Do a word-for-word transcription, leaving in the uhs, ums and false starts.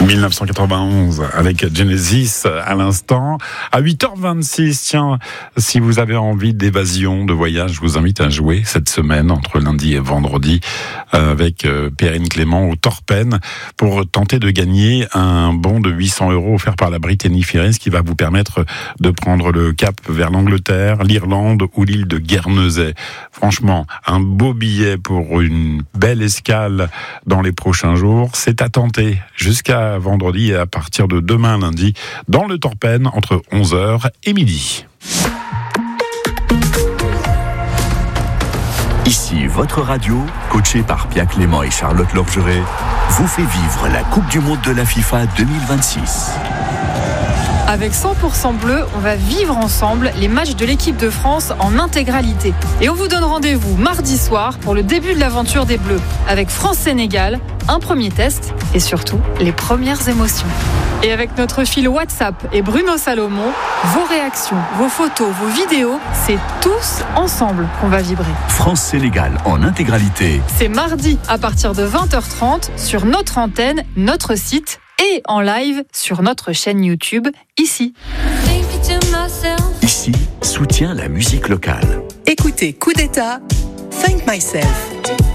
dix-neuf cent quatre-vingt-onze avec Genesis à l'instant. À huit heures vingt-six, tiens, si vous avez envie d'évasion, de voyage, je vous invite à jouer cette semaine entre lundi et vendredi avec Perrine Clément au Torpen pour tenter de gagner un bon de huit cents euros offert par la Brittany Ferries qui va vous permettre de prendre le cap vers l'Angleterre, l'Irlande ou l'île de Guernesey. Franchement, un beau billet pour une belle escale dans les prochains jours, c'est à tenter jusqu'à vendredi et à partir de demain lundi dans le Torpen entre onze heures et midi. Ici votre radio, coachée par Pia Clément et Charlotte Lorgeret, vous fait vivre la Coupe du Monde de la FIFA deux mille vingt-six. Avec cent pour cent bleu, on va vivre ensemble les matchs de l'équipe de France en intégralité. Et on vous donne rendez-vous mardi soir pour le début de l'aventure des Bleus. Avec France-Sénégal, un premier test et surtout les premières émotions. Et avec notre fil WhatsApp et Bruno Salomon, vos réactions, vos photos, vos vidéos, c'est tous ensemble qu'on va vibrer. France-Sénégal en intégralité. C'est mardi à partir de vingt heures trente sur notre antenne, notre site et en live sur notre chaîne YouTube, ici. Ici, soutient la musique locale. Écoutez Coup d'État, Thank Myself.